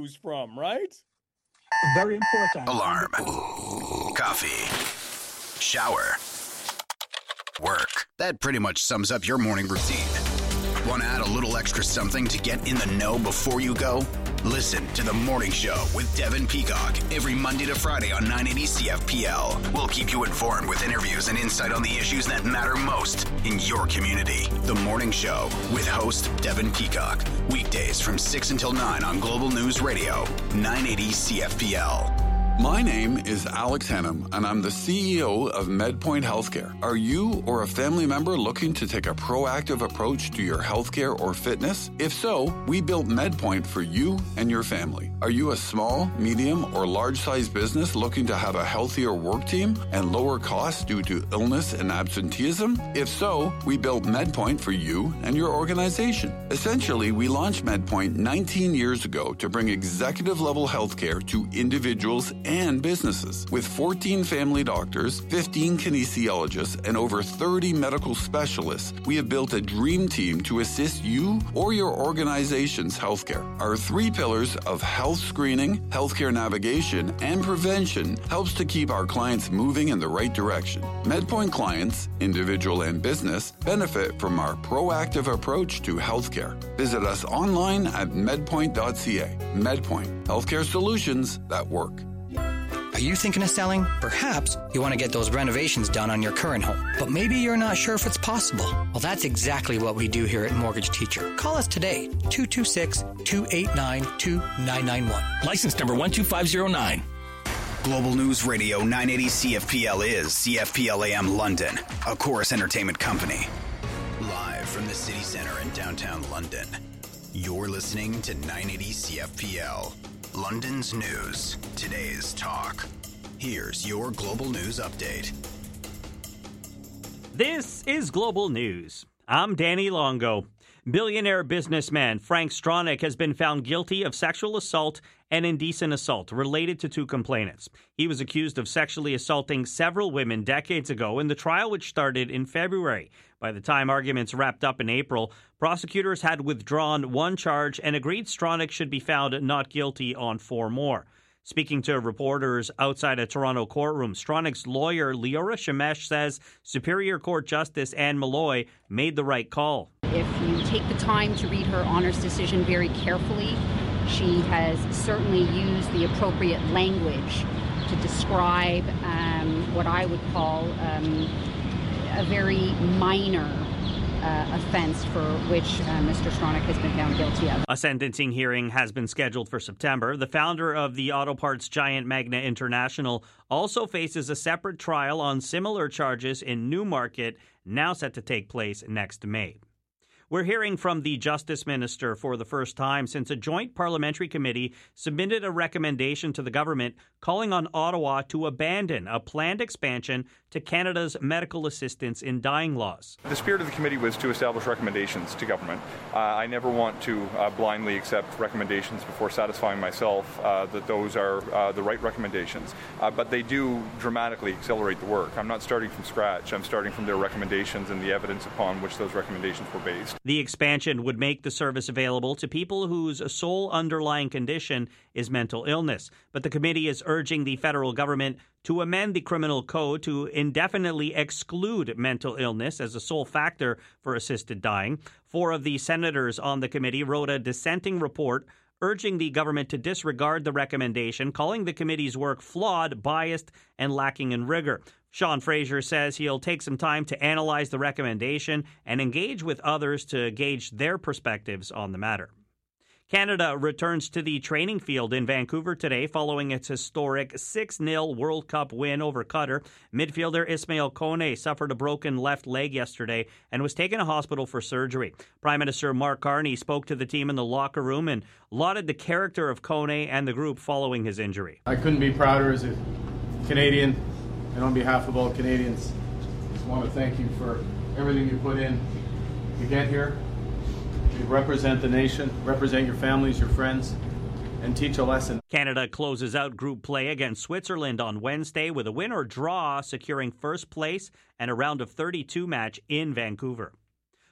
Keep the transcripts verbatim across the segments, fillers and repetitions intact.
choose from, right? Very important. Alarm. Coffee. Shower. Work. That pretty much sums up your morning routine. Want to add a little extra something to get in the know before you go? Listen to The Morning Show with Devin Peacock every Monday to Friday on nine eighty C F P L. We'll keep you informed with interviews and insight on the issues that matter most in your community. The Morning Show with host Devin Peacock. Weekdays from six until nine on Global News Radio, nine eighty C F P L. My name is Alex Hannum, and I'm the C E O of MedPoint Healthcare. Are you or a family member looking to take a proactive approach to your healthcare or fitness? If so, we built MedPoint for you and your family. Are you a small, medium, or large-sized business looking to have a healthier work team and lower costs due to illness and absenteeism? If so, we built MedPoint for you and your organization. Essentially, we launched MedPoint nineteen years ago to bring executive-level healthcare to individuals and businesses. With fourteen family doctors, fifteen kinesiologists, and over thirty medical specialists, we have built a dream team to assist you or your organization's healthcare. Our three pillars of health screening, healthcare navigation, and prevention helps to keep our clients moving in the right direction. MedPoint clients, individual and business, benefit from our proactive approach to healthcare. Visit us online at medpoint dot c a. MedPoint, healthcare solutions that work. Are you thinking of selling? Perhaps you want to get those renovations done on your current home, but maybe you're not sure if it's possible. Well, that's exactly what we do here at Mortgage Teacher. Call us today, two two six, two eight nine, two nine nine one. License number one two five zero nine. Global News Radio nine eighty C F P L is C F P L A M London, a Chorus Entertainment company. Live from the city center in downtown London, you're listening to nine eighty C F P L. London's news, today's talk. Here's your Global News Update. This is Global News. I'm Danny Longo. Billionaire businessman Frank Stronach has been found guilty of sexual assault and indecent assault related to two complainants. He was accused of sexually assaulting several women decades ago in the trial, which started in February. By the time arguments wrapped up in April, prosecutors had withdrawn one charge and agreed Stronach should be found not guilty on four more. Speaking to reporters outside a Toronto courtroom, Stronach's lawyer, Leora Shemesh, says Superior Court Justice Anne Malloy made the right call. If you take the time to read her honor's decision very carefully, she has certainly used the appropriate language to describe um, what I would call um, a very minor Uh, offense for which uh, Mister Stronach has been found guilty of. A sentencing hearing has been scheduled for September. The founder of the auto parts giant Magna International also faces a separate trial on similar charges in Newmarket, now set to take place next May. We're hearing from the Justice Minister for the first time since a joint parliamentary committee submitted a recommendation to the government calling on Ottawa to abandon a planned expansion to Canada's medical assistance in dying laws. The spirit of the committee was to establish recommendations to government. Uh, I never want to uh, blindly accept recommendations before satisfying myself uh, that those are uh, the right recommendations. Uh, but they do dramatically accelerate the work. I'm not starting from scratch. I'm starting from their recommendations and the evidence upon which those recommendations were based. The expansion would make the service available to people whose sole underlying condition is mental illness. But the committee is urging the federal government to amend the criminal code to indefinitely exclude mental illness as a sole factor for assisted dying. Four of the senators on the committee wrote a dissenting report urging the government to disregard the recommendation, calling the committee's work flawed, biased, and lacking in rigor. Sean Fraser says he'll take some time to analyze the recommendation and engage with others to gauge their perspectives on the matter. Canada returns to the training field in Vancouver today following its historic six nil World Cup win over Qatar. Midfielder Ismail Kone suffered a broken left leg yesterday and was taken to hospital for surgery. Prime Minister Mark Carney spoke to the team in the locker room and lauded the character of Kone and the group following his injury. I couldn't be prouder as a Canadian, and on behalf of all Canadians, I just want to thank you for everything you put in to get here. You represent the nation, represent your families, your friends, and teach a lesson. Canada closes out group play against Switzerland on Wednesday with a win or draw securing first place and a round of thirty-two match in Vancouver.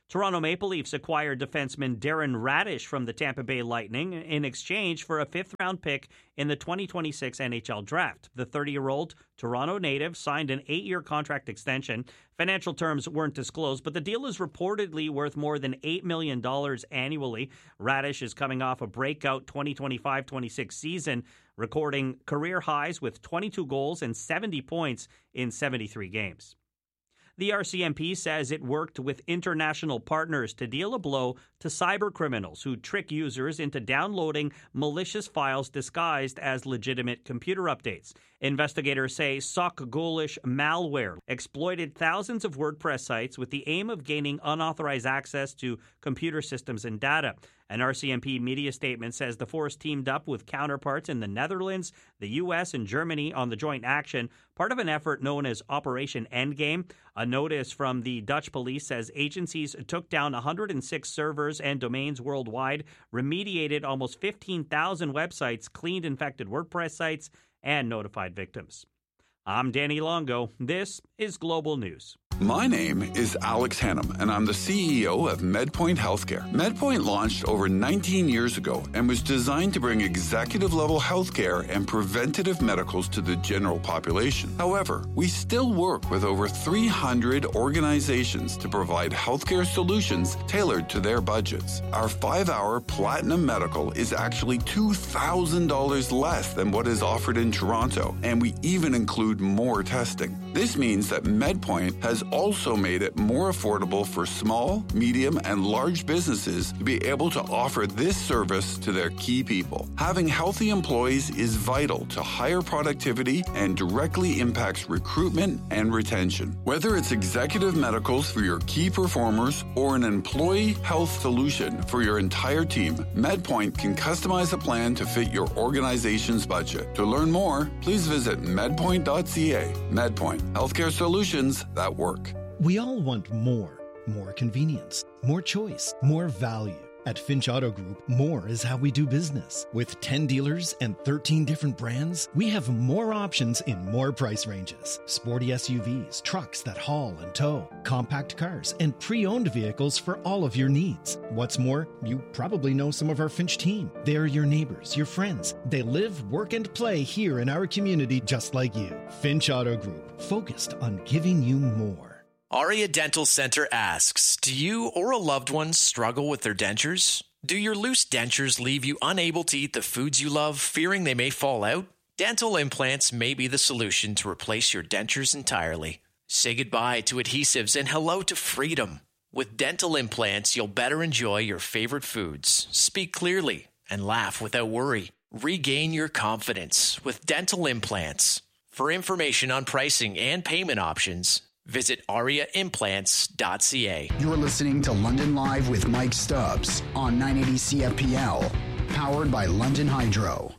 Toronto Maple Leafs acquired defenseman Darren Radish from the Tampa Bay Lightning in exchange for a fifth-round pick in the twenty twenty-six N H L Draft. The thirty-year-old Toronto native signed an eight-year contract extension. Financial terms weren't disclosed, but the deal is reportedly worth more than eight million dollars annually. Radish is coming off a breakout twenty twenty-five twenty-six season, recording career highs with twenty-two goals and seventy points in seventy-three games. The R C M P says it worked with international partners to deal a blow to cyber criminals who trick users into downloading malicious files disguised as legitimate computer updates. Investigators say sock-ghoulish malware exploited thousands of WordPress sites with the aim of gaining unauthorized access to computer systems and data. An R C M P media statement says the force teamed up with counterparts in the Netherlands, the U S, and Germany on the joint action, part of an effort known as Operation Endgame. A notice from the Dutch police says agencies took down one hundred six servers and domains worldwide, remediated almost fifteen thousand websites, cleaned infected WordPress sites, and notified victims. I'm Danny Longo. This is Global News. My name is Alex Hannum, and I'm the C E O of MedPoint Healthcare. MedPoint launched over nineteen years ago and was designed to bring executive-level healthcare and preventative medicals to the general population. However, we still work with over three hundred organizations to provide healthcare solutions tailored to their budgets. Our five-hour Platinum Medical is actually two thousand dollars less than what is offered in Toronto, and we even include more testing. This means that MedPoint has also made it more affordable for small, medium, and large businesses to be able to offer this service to their key people. Having healthy employees is vital to higher productivity and directly impacts recruitment and retention. Whether it's executive medicals for your key performers or an employee health solution for your entire team, MedPoint can customize a plan to fit your organization's budget. To learn more, please visit medpoint dot c a. MedPoint, healthcare solutions that work. We all want more. More convenience, more choice, more value. At Finch Auto Group, more is how we do business. With ten dealers and thirteen different brands, we have more options in more price ranges. Sporty S U Vs, trucks that haul and tow, compact cars, and pre-owned vehicles for all of your needs. What's more, you probably know some of our Finch team. They're your neighbors, your friends. They live, work, and play here in our community just like you. Finch Auto Group, focused on giving you more. Aria Dental Center asks, do you or a loved one struggle with their dentures? Do your loose dentures leave you unable to eat the foods you love, fearing they may fall out? Dental implants may be the solution to replace your dentures entirely. Say goodbye to adhesives and hello to freedom. With dental implants, you'll better enjoy your favorite foods, speak clearly, and laugh without worry. Regain your confidence with dental implants. For information on pricing and payment options, visit aria implants dot c a. You're listening to London Live with Mike Stubbs on nine eighty C F P L, powered by London Hydro.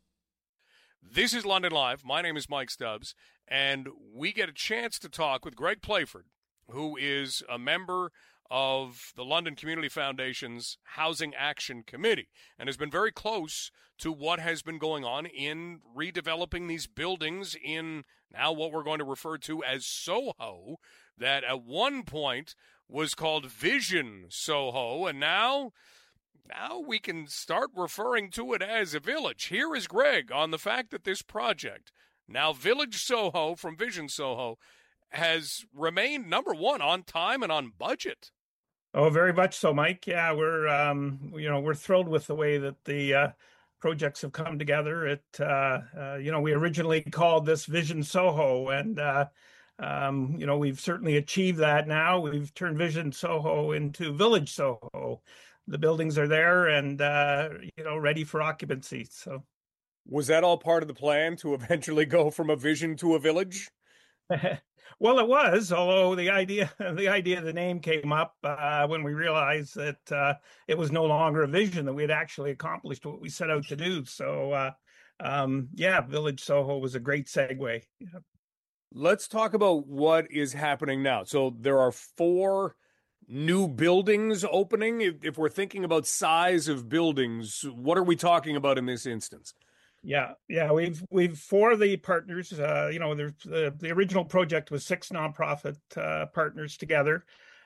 This is London Live. My name is Mike Stubbs, and we get a chance to talk with Greg Playford, who is a member of the London Community Foundation's Housing Action Committee and has been very close to what has been going on in redeveloping these buildings in now what we're going to refer to as Soho, that at one point was called Vision Soho, and now, now we can start referring to it as a village. Here is Greg on the fact that this project, now Village Soho from Vision Soho, has remained number one on time and on budget. Oh, very much so, Mike. Yeah, we're um, you know we're thrilled with the way that the uh, projects have come together. It uh, uh, you know we originally called this Vision Soho, and uh, um, you know we've certainly achieved that. Now we've turned Vision Soho into Village Soho. The buildings are there and uh, you know ready for occupancy. So, was that all part of the plan to eventually go from a vision to a village? Well, it was, although the idea the idea of the name came up uh, when we realized that uh, it was no longer a vision, that we had actually accomplished what we set out to do. So, uh, um, yeah, Village Soho was a great segue. Yeah. Let's talk about what is happening now. So there are four new buildings opening. If, if we're thinking about size of buildings, what are we talking about in this instance? Yeah, yeah, we've we've for the partners. Uh, you know, there's the the original project was six nonprofit uh, partners together.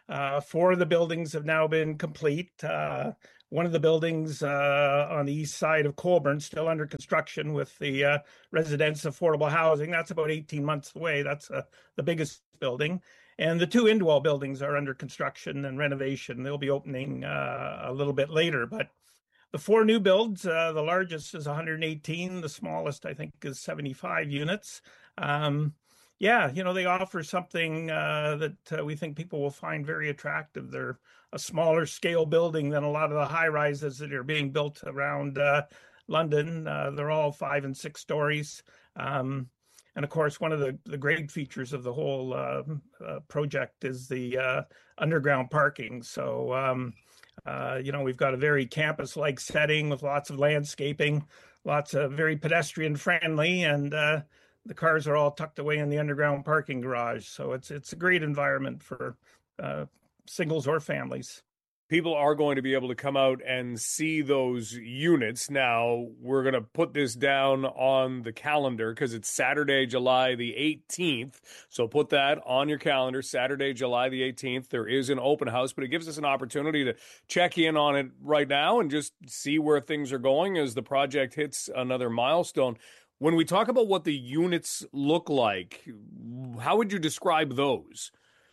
Uh, four of the buildings have now been complete. Uh, one of the buildings uh, on the east side of Colborne still under construction with the uh, residence affordable housing. That's about eighteen months away. That's uh, the biggest building. And the two Indwell buildings are under construction and renovation. They'll be opening uh, a little bit later. But the four new builds, uh, the largest is one hundred eighteen. The smallest, I think, is seventy-five units. Um, yeah, you know, they offer something uh, that uh, we think people will find very attractive. They're a smaller scale building than a lot of the high rises that are being built around uh, London. Uh, they're all five and six stories. Um, and of course, one of the, the great features of the whole uh, uh, project is the uh, underground parking. So, um, uh, you know, we've got a very campus-like setting with lots of landscaping, lots of very pedestrian friendly, and uh, the cars are all tucked away in the underground parking garage. So it's it's a great environment for uh, singles or families. People are going to be able to come out and see those units. Now, we're going to put this down on the calendar because it's Saturday, July the eighteenth. So put that on your calendar, Saturday, July the eighteenth. There is an open house, but it gives us an opportunity to check in on it right now and just see where things are going as the project hits another milestone. When we talk about what the units look like, how would you describe those?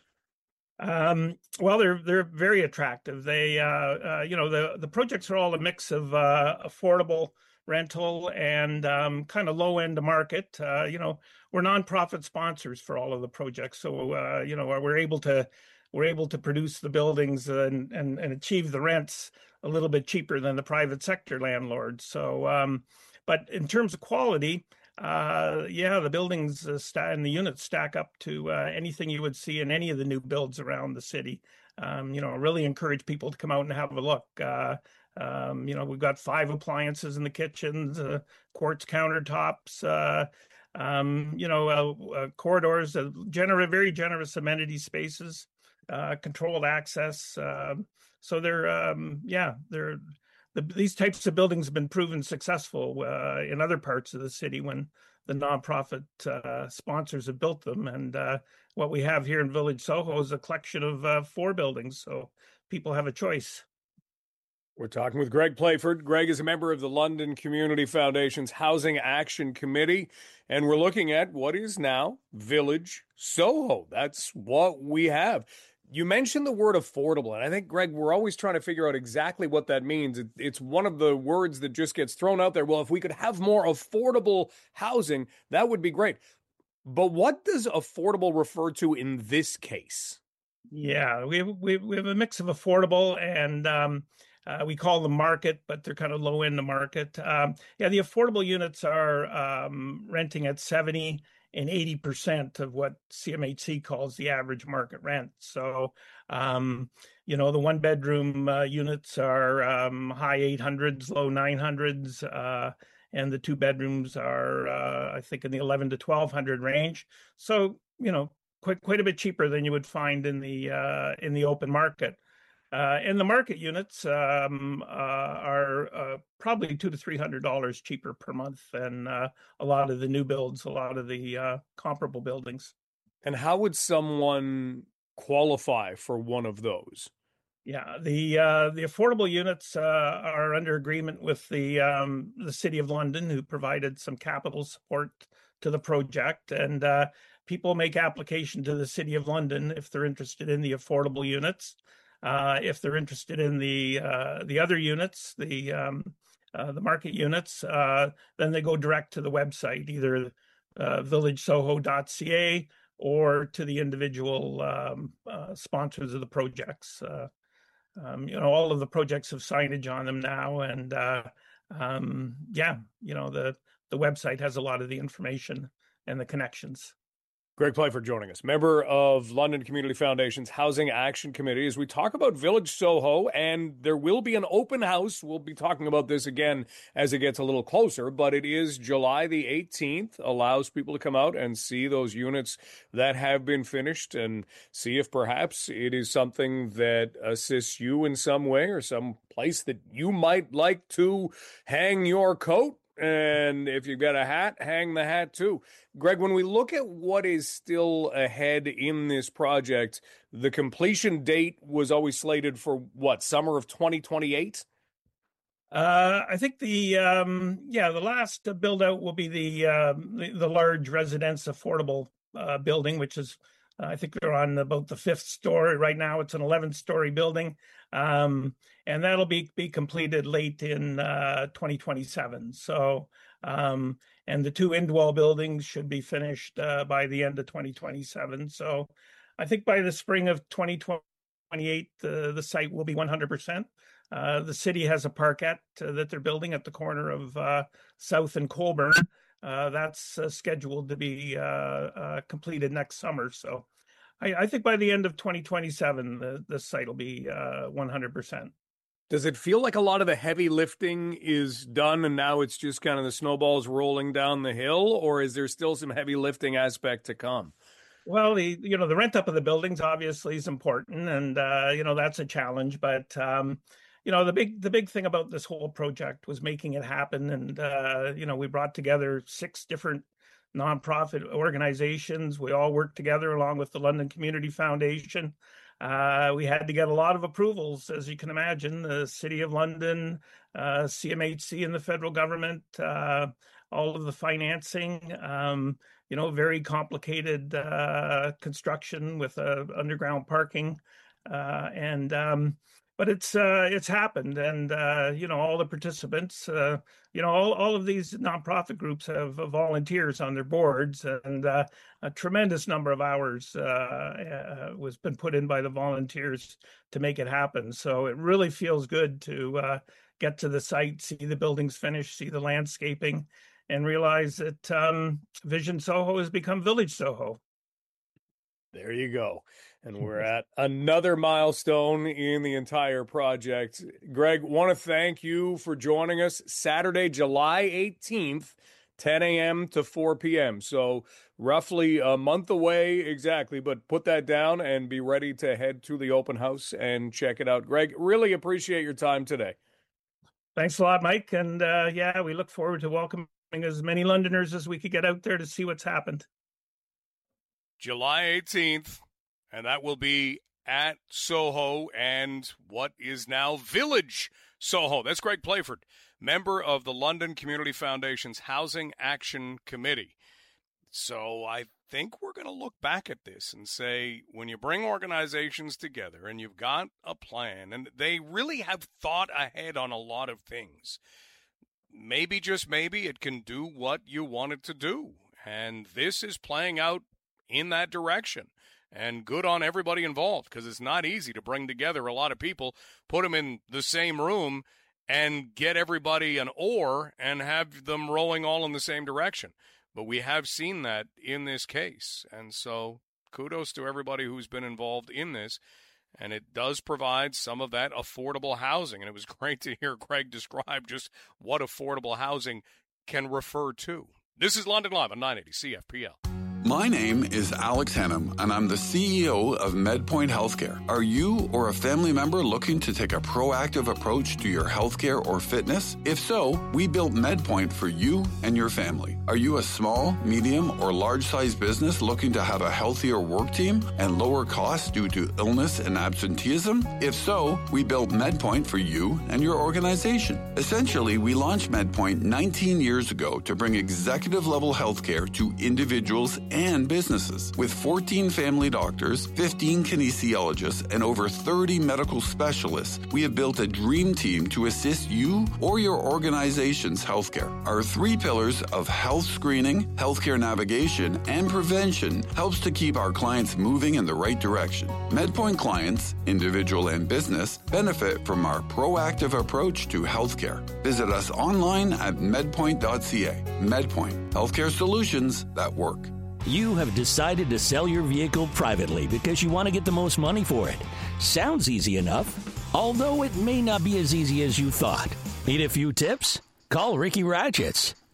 Um, well, they're they're very attractive. They, uh, uh, you know, the the projects are all a mix of uh, affordable rental and um, kind of low end market. Uh, you know, we're nonprofit sponsors for all of the projects, so uh, you know we're able to we're able to produce the buildings and and, and achieve the rents a little bit cheaper than the private sector landlords. So, um, but in terms of quality. Uh, yeah, the buildings uh, st- and the units stack up to uh, anything you would see in any of the new builds around the city. Um, you know, I really encourage people to come out and have a look. Uh, um, you know, we've got five appliances in the kitchens, uh, quartz countertops, uh, um, you know, uh, uh, corridors, uh, gener- very generous amenity spaces, uh, controlled access. Uh, so they're, um, yeah, they're. The, these types of buildings have been proven successful uh, in other parts of the city when the nonprofit uh, sponsors have built them. And uh, what we have here in Village Soho is a collection of uh, four buildings, so people have a choice. We're talking with Greg Playford. Greg is a member of the London Community Foundation's Housing Action Committee, and we're looking at what is now Village Soho. That's what we have. You mentioned the word affordable, and I think, Greg, we're always trying to figure out exactly what that means. It, it's one of the words that just gets thrown out there. Well, if we could have more affordable housing, that would be great. But what does affordable refer to in this case? Yeah, we have, we, we have a mix of affordable and um, uh, we call them market, but they're kind of low in the market. Um, yeah, the affordable units are um, renting at seventy and eighty percent of what C M H C calls the average market rent. So, um, you know, the one bedroom uh, units are um, high eight hundreds, low nine hundreds, uh, and the two bedrooms are, uh, I think, in the eleven to twelve hundred range. So, you know, quite quite a bit cheaper than you would find in the uh, in the open market. Uh, and the market units um, uh, are uh, probably two to three hundred dollars cheaper per month than uh, a lot of the new builds, a lot of the uh, comparable buildings. And how would someone qualify for one of those? Yeah, the uh, the affordable units uh, are under agreement with the um, the City of London, who provided some capital support to the project, and uh, people make application to the City of London if they're interested in the affordable units. Uh, if they're interested in the uh, the other units, the um, uh, the market units, uh, then they go direct to the website, either uh, village soho dot c a or to the individual um, uh, sponsors of the projects. Uh, um, you know, all of the projects have signage on them now, and uh, um, yeah, you know, the the website has a lot of the information and the connections. Greg Playford joining us, member of London Community Foundation's Housing Action Committee, as we talk about Village Soho, and there will be an open house. We'll be talking about this again as it gets a little closer, but it is July the eighteenth, allows people to come out and see those units that have been finished and see if perhaps it is something that assists you in some way or some place that you might like to hang your coat. And if you've got a hat, hang the hat too. Greg, when we look at what is still ahead in this project, the completion date was always slated for what, summer of twenty twenty-eight? Uh, I think the um, yeah the last build out will be the uh, the, the large residence affordable uh, building, which is uh, I think they're on about the fifth story right now. It's an eleventh story building, um, and that'll be be completed late in uh, twenty twenty-seven. So um, and the two indwell buildings should be finished uh, by the end of twenty twenty-seven. So I think by the spring of twenty twenty-eight, the the site will be one hundred percent. Uh, the city has a parkette uh, that they're building at the corner of uh, South and Colburn. Uh, that's uh, scheduled to be uh, uh, completed next summer. So I, I think by the end of twenty twenty-seven, the, the site will be uh, one hundred percent. Does it feel like a lot of the heavy lifting is done and now it's just kind of the snowballs rolling down the hill, or is there still some heavy lifting aspect to come? Well, the you know the rent up of the buildings obviously is important, and uh, you know that's a challenge. But um, you know the big the big thing about this whole project was making it happen, and uh, you know we brought together six different nonprofit organizations. We all worked together along with the London Community Foundation. Uh, we had to get a lot of approvals, as you can imagine. The City of London, uh, C M H C, and the federal government. Uh, all of the financing. Um, you know, very complicated uh, construction with uh, underground parking, uh, and um, but it's uh, it's happened, and uh, you know, all the participants, uh, you know, all, all of these nonprofit groups have volunteers on their boards, and uh, a tremendous number of hours uh, uh, was been put in by the volunteers to make it happen. So it really feels good to uh, get to the site, see the buildings finished, see the landscaping, and realize that um, Vision Soho has become Village Soho. There you go. And we're at another milestone in the entire project. Greg, want to thank you for joining us Saturday, July eighteenth, ten a.m. to four p.m. So roughly a month away exactly, but put that down and be ready to head to the open house and check it out. Greg, really appreciate your time today. Thanks a lot, Mike. And uh, yeah, we look forward to welcoming as many Londoners as we could get out there to see what's happened. July eighteenth, and that will be at Soho and what is now Village Soho. That's Greg Playford, member of the London Community Foundation's Housing Action Committee. So I think we're going to look back at this and say, when you bring organizations together and you've got a plan, and they really have thought ahead on a lot of things, maybe, just maybe, it can do what you want it to do. And this is playing out in that direction. And good on everybody involved, because it's not easy to bring together a lot of people, put them in the same room, and get everybody an oar and have them rowing all in the same direction. But we have seen that in this case. And so kudos to everybody who's been involved in this. And it does provide some of that affordable housing. And it was great to hear Greg describe just what affordable housing can refer to. This is London Live on nine eighty C F P L. My name is Alex Hennum, and I'm the C E O of MedPoint Healthcare. Are you or a family member looking to take a proactive approach to your healthcare or fitness? If so, we built MedPoint for you and your family. Are you a small, medium, or large-sized business looking to have a healthier work team and lower costs due to illness and absenteeism? If so, we built MedPoint for you and your organization. Essentially, we launched MedPoint nineteen years ago to bring executive-level healthcare to individuals and businesses. With fourteen family doctors, fifteen kinesiologists, and over thirty medical specialists, we have built a dream team to assist you or your organization's healthcare. Our three pillars of health screening, healthcare navigation, and prevention helps to keep our clients moving in the right direction. MedPoint clients, individual and business, benefit from our proactive approach to healthcare. Visit us online at medpoint dot c a. MedPoint, healthcare solutions that work. You have decided to sell your vehicle privately because you want to get the most money for it. Sounds easy enough, although it may not be as easy as you thought. Need a few tips? Call Ricky Ratchets.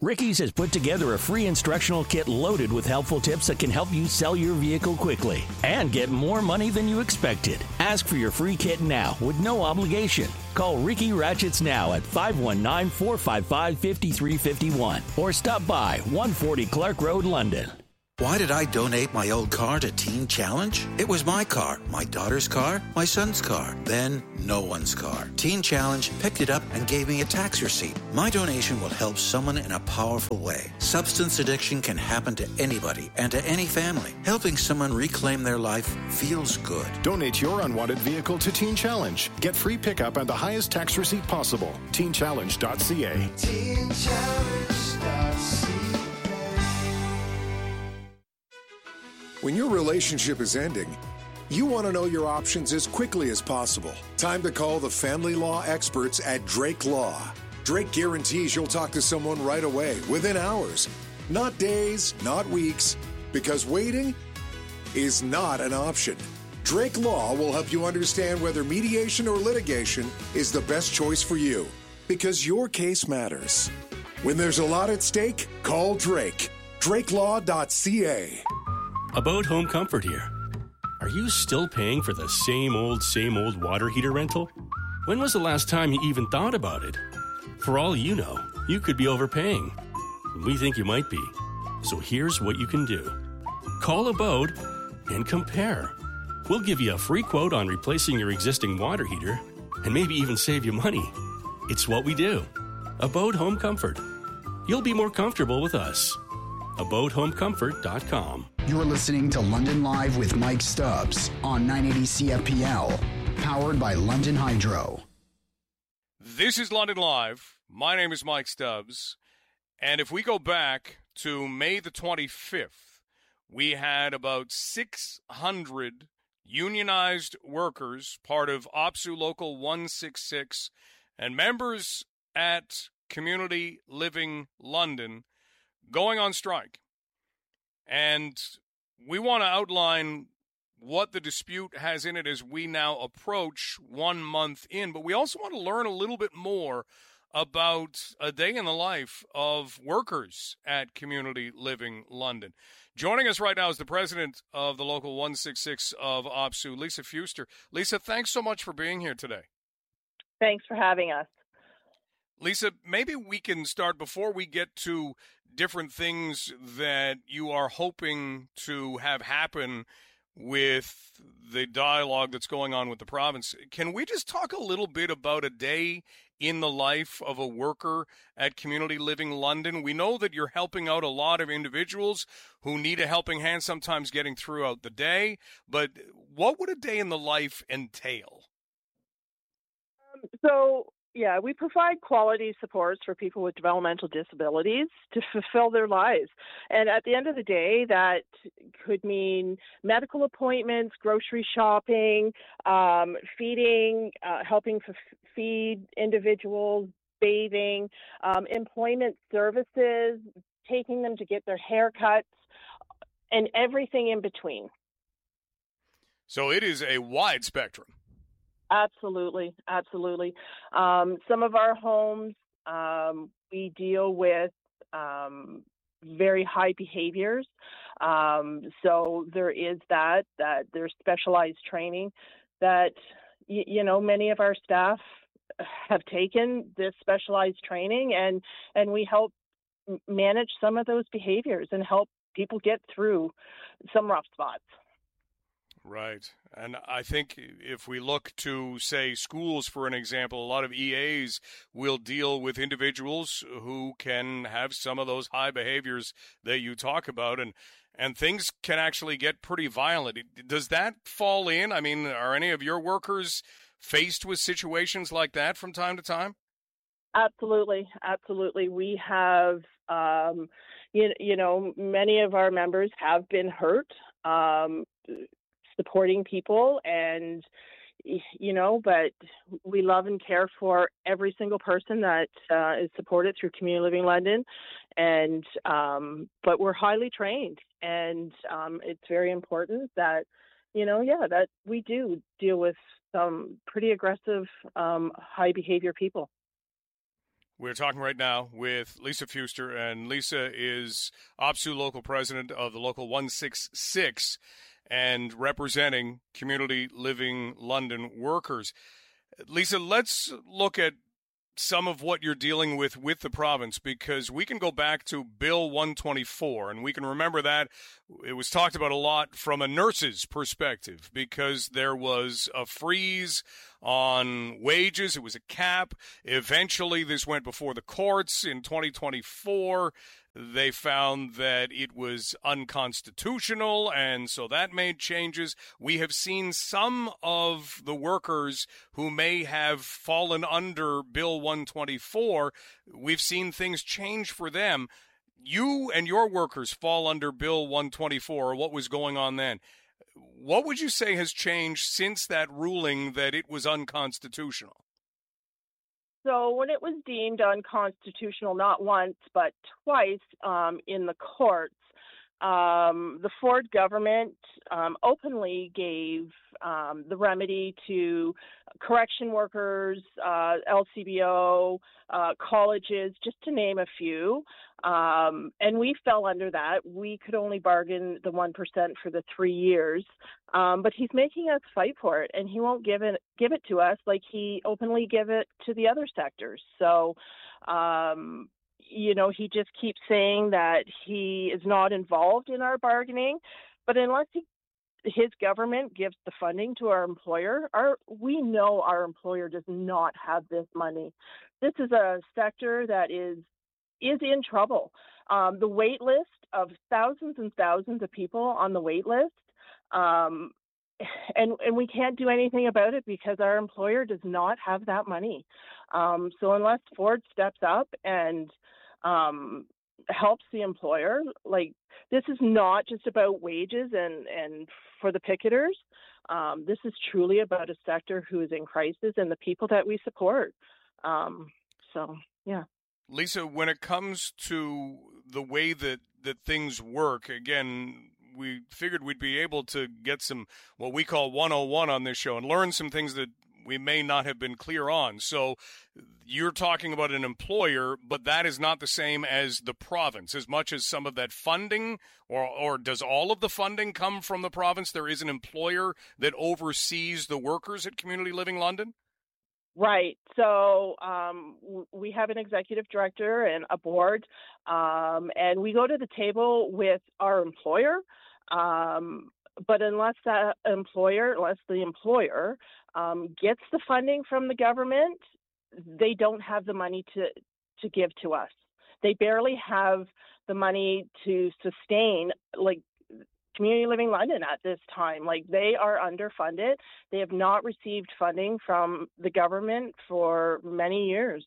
Ricky's has put together a free instructional kit loaded with helpful tips that can help you sell your vehicle quickly and get more money than you expected. Ask for your free kit now with no obligation. Call Ricky Ratchets now at five one nine, four five five, five three five one or stop by one forty Clark Road, London. Why did I donate my old car to Teen Challenge? It was my car, my daughter's car, my son's car, then no one's car. Teen Challenge picked it up and gave me a tax receipt. My donation will help someone in a powerful way. Substance addiction can happen to anybody and to any family. Helping someone reclaim their life feels good. Donate your unwanted vehicle to Teen Challenge. Get free pickup and the highest tax receipt possible. teen challenge dot c a. teen challenge dot c a. When your relationship is ending, you want to know your options as quickly as possible. Time to call the family law experts at Drake Law. Drake guarantees you'll talk to someone right away, within hours. Not days, not weeks, because waiting is not an option. Drake Law will help you understand whether mediation or litigation is the best choice for you, because your case matters. When there's a lot at stake, call Drake. drake law dot c a. About Home Comfort here. Are you still paying for the same old, same old water heater rental? When was the last time you even thought about it? For all you know, you could be overpaying. We think you might be. So here's what you can do. Call Abode and compare. We'll give you a free quote on replacing your existing water heater and maybe even save you money. It's what we do. Abode Home Comfort. You'll be more comfortable with us. abode home comfort dot com. You're listening to London Live with Mike Stubbs on nine eighty C F P L, powered by London Hydro. This is London Live. My name is Mike Stubbs. And if we go back to May the twenty-fifth, we had about six hundred unionized workers, part of OPSU Local one sixty-six, and members at Community Living London going on strike. And we want to outline what the dispute has in it as we now approach one month in. But we also want to learn a little bit more about a day in the life of workers at Community Living London. Joining us right now is the president of the Local one sixty-six of OPSU, Lisa Fuster. Lisa, thanks so much for being here today. Thanks for having us. Lisa, maybe we can start before we get to different things that you are hoping to have happen with the dialogue that's going on with the province. Can we just talk a little bit about a day in the life of a worker at Community Living London? We know that you're helping out a lot of individuals who need a helping hand, sometimes getting throughout the day, but what would a day in the life entail? Um, so... Yeah, we provide quality supports for people with developmental disabilities to fulfill their lives. And at the end of the day, that could mean medical appointments, grocery shopping, um, feeding, uh, helping f- feed individuals, bathing, um, employment services, taking them to get their haircuts, and everything in between. So it is a wide spectrum. Absolutely, absolutely. Um, some of our homes, um, we deal with um, very high behaviors. Um, so there is that, that there's specialized training that, y- you know, many of our staff have taken this specialized training, and, and we help manage some of those behaviors and help people get through some rough spots. Right. And I think if we look to, say, schools, for an example, a lot of E As will deal with individuals who can have some of those high behaviors that you talk about, and, and things can actually get pretty violent. Does that fall in? I mean, are any of your workers faced with situations like that from time to time? Absolutely. Absolutely. We have, um, you, you know, many of our members have been hurt. Um, supporting people, and you know, but we love and care for every single person that uh, is supported through Community Living London, and um, but we're highly trained, and um, it's very important that, you know, yeah, that we do deal with some pretty aggressive, um, high behavior people. We're talking right now with Lisa Fuster, and Lisa is OPSEU local president of the Local one sixty-six and representing Community Living London workers. Lisa, let's look at some of what you're dealing with with the province, because we can go back to Bill one twenty-four, and we can remember that it was talked about a lot from a nurse's perspective, because there was a freeze on wages. It was a cap. Eventually, this went before the courts in twenty twenty-four. They found that it was unconstitutional, and so that made changes. We have seen some of the workers who may have fallen under Bill one twenty-four, we've seen things change for them. You and your workers fall under Bill one twenty-four, or what was going on then. What would you say has changed since that ruling that it was unconstitutional? So when it was deemed unconstitutional, not once, but twice um, in the courts, um, the Ford government um, openly gave um, the remedy to correction workers, uh, L C B O, uh, colleges, just to name a few. Um, and we fell under that. We could only bargain the one percent for the three years. Um, but he's making us fight for it, and he won't give it give it to us like he openly gave it to the other sectors. So, um, you know, he just keeps saying that he is not involved in our bargaining. But unless he, his government gives the funding to our employer, our we know our employer does not have this money. This is a sector that is is in trouble. Um, the wait list of thousands and thousands of people on the wait list. Um, and, and we can't do anything about it because our employer does not have that money. Um, so unless Ford steps up and um, helps the employer, like, this is not just about wages and, and for the picketers. Um, this is truly about a sector who is in crisis and the people that we support. Um, so, yeah. Lisa, when it comes to the way that, that things work, again, we figured we'd be able to get some what we call one oh one on this show and learn some things that we may not have been clear on. So you're talking about an employer, but that is not the same as the province, as much as some of that funding, or, or does all of the funding come from the province? There is an employer that oversees the workers at Community Living London? Right. So um, w- we have an executive director and a board, um, and we go to the table with our employer. Um, but unless that employer, unless the employer um, gets the funding from the government, they don't have the money to, to give to us. They barely have the money to sustain, like, Community Living London at this time. Like, they are underfunded. They have not received funding from the government for many years.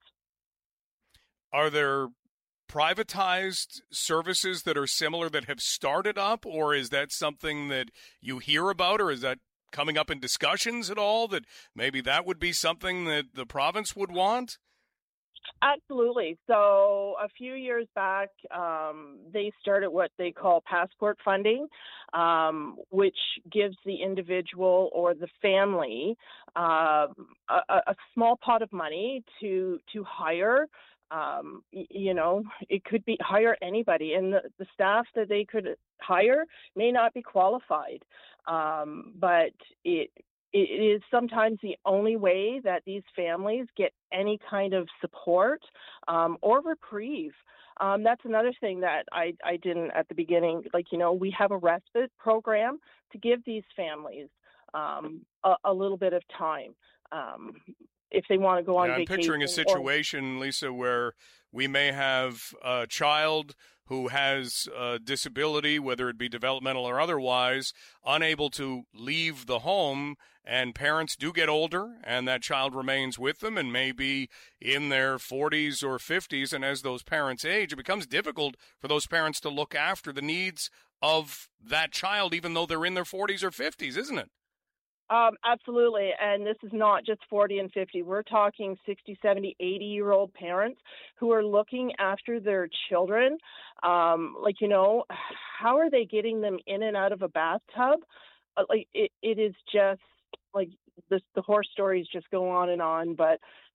Are there privatized services that are similar that have started up, or is that something that you hear about, or is that coming up in discussions at all, that maybe that would be something that the province would want? Absolutely. So a few years back, um, they started what they call passport funding, um, which gives the individual or the family uh, a, a small pot of money to to hire. Um, you know, it could be hire anybody, and the, the staff that they could hire may not be qualified, um, but it. It is sometimes the only way that these families get any kind of support um, or reprieve. Um, that's another thing that I, I didn't at the beginning. Like, you know, we have a respite program to give these families um, a, a little bit of time um, if they want to go on yeah, vacation. I'm picturing a situation, or- Lisa, where we may have a child who has a disability, whether it be developmental or otherwise, unable to leave the home, and parents do get older, and that child remains with them and may be in their forties or fifties, and as those parents age, it becomes difficult for those parents to look after the needs of that child, even though they're in their forties or fifties, isn't it? Um, absolutely. And this is not just forty and fifty. We're talking sixty, seventy, eighty-year-old parents who are looking after their children. Um, like, you know, how are they getting them in and out of a bathtub? Uh, like, it, it is just, like, this, the horror stories just go on and on. But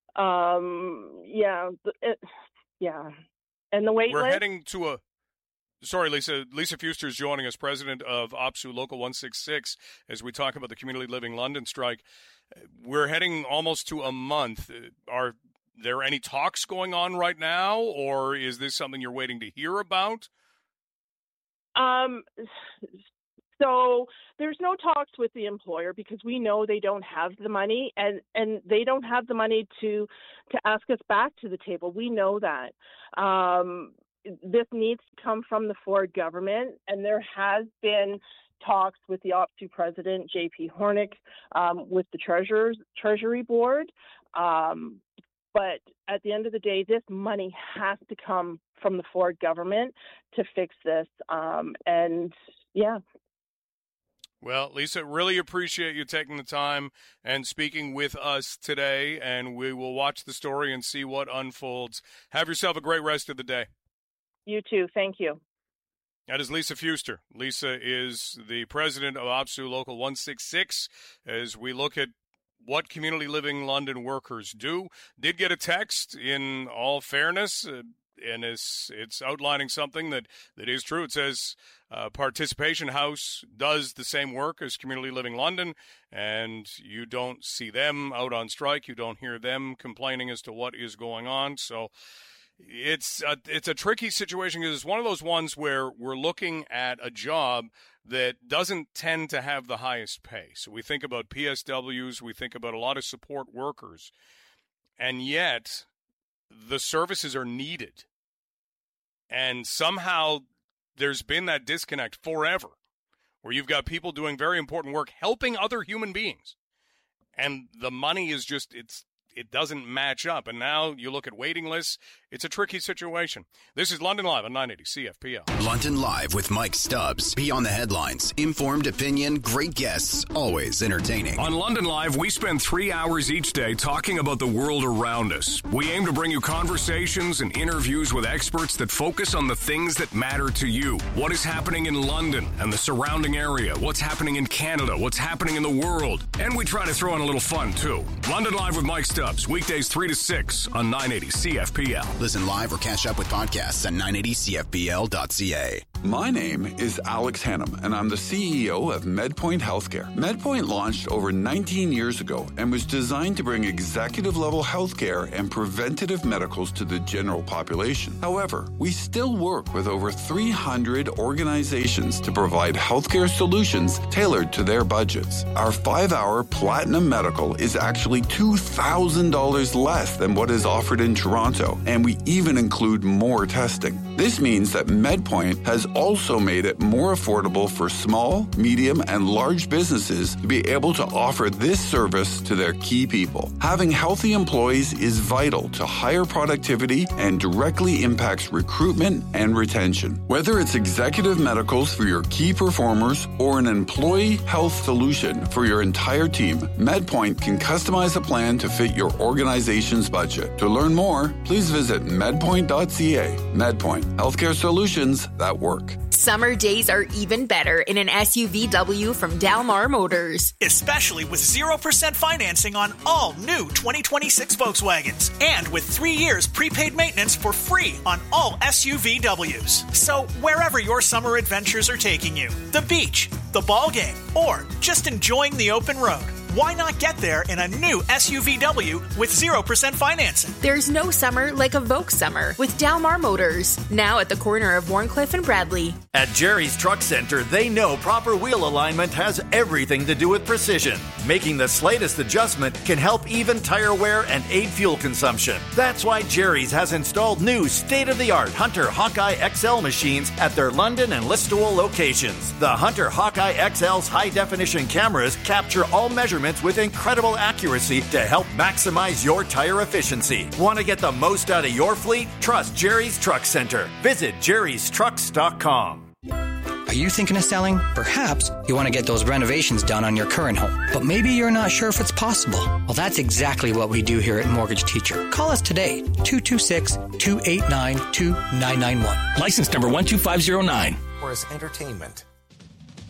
Um, yeah, it, yeah. And the wait We're list? heading to a Sorry, Lisa. Lisa Fuster is joining us, president of O P S U Local one sixty-six, as we talk about the Community Living London strike. We're heading almost to a month. Are there any talks going on right now, or is this something you're waiting to hear about? Um, so there's no talks with the employer because we know they don't have the money, and, and they don't have the money to to ask us back to the table. We know that. Um, this needs to come from the Ford government, and there has been talks with the O P S U president, J P Hornick, um, with the Treasurer's, Treasury Board. Um, but at the end of the day, this money has to come from the Ford government to fix this. Um, and, yeah. Well, Lisa, really appreciate you taking the time and speaking with us today, and we will watch the story and see what unfolds. Have yourself a great rest of the day. You too. Thank you. That is Lisa Fuster. Lisa is the president of O P S U Local one sixty-six. As we look at what Community Living London workers do, did get a text in all fairness, uh, and it's, it's outlining something that, that is true. It says uh, Participation House does the same work as Community Living London, and you don't see them out on strike. You don't hear them complaining as to what is going on. So It's a, it's a tricky situation because it's one of those ones where we're looking at a job that doesn't tend to have the highest pay. So we think about P S Ws, we think about a lot of support workers, and yet the services are needed. And somehow there's been that disconnect forever where you've got people doing very important work, helping other human beings. And the money is just, it's, it doesn't match up. And now you look at waiting lists. It's a tricky situation. This is London Live on nine eighty C F P L. London Live with Mike Stubbs. Beyond the headlines. Informed opinion, great guests, always entertaining. On London Live, we spend three hours each day talking about the world around us. We aim to bring you conversations and interviews with experts that focus on the things that matter to you. What is happening in London and the surrounding area? What's happening in Canada? What's happening in the world? And we try to throw in a little fun, too. London Live with Mike Stubbs. Weekdays three to six on nine eighty C F P L. Listen live or catch up with podcasts at nine eighty C F P L dot C A. My name is Alex Hannum, and I'm the C E O of MedPoint Healthcare. MedPoint launched over nineteen years ago and was designed to bring executive-level healthcare and preventative medicals to the general population. However, we still work with over three hundred organizations to provide healthcare solutions tailored to their budgets. Our five-hour Platinum Medical is actually two thousand dollars less than what is offered in Toronto, and we even include more testing. This means that MedPoint has also made it more affordable for small, medium, and large businesses to be able to offer this service to their key people. Having healthy employees is vital to higher productivity and directly impacts recruitment and retention. Whether it's executive medicals for your key performers or an employee health solution for your entire team, MedPoint can customize a plan to fit your organization's budget. To learn more, please visit medpoint dot C A. MedPoint, healthcare solutions that work. Summer days are even better in an S U V W from Dalmar Motors. Especially with zero percent financing on all new twenty twenty-six Volkswagens. And with three years prepaid maintenance for free on all S U V Ws. So wherever your summer adventures are taking you, the beach, the ball game, or just enjoying the open road, why not get there in a new S U V W with zero percent financing? There's no summer like a Volks summer with Dalmar Motors. Now at the corner of Warncliffe and Bradley. At Jerry's Truck Center, they know proper wheel alignment has everything to do with precision. Making the slightest adjustment can help even tire wear and aid fuel consumption. That's why Jerry's has installed new state-of-the-art Hunter Hawkeye X L machines at their London and Listowel locations. The Hunter Hawkeye X L's high-definition cameras capture all measurements with incredible accuracy to help maximize your tire efficiency. Want to get the most out of your fleet? Trust Jerry's Truck Center. Visit jerrys trucks dot com. Are you thinking of selling? Perhaps you want to get those renovations done on your current home, but maybe you're not sure if it's possible. Well, that's exactly what we do here at Mortgage Teacher. Call us today, two two six, two eight nine, two nine nine one. License number one two five zero nine. Or as entertainment.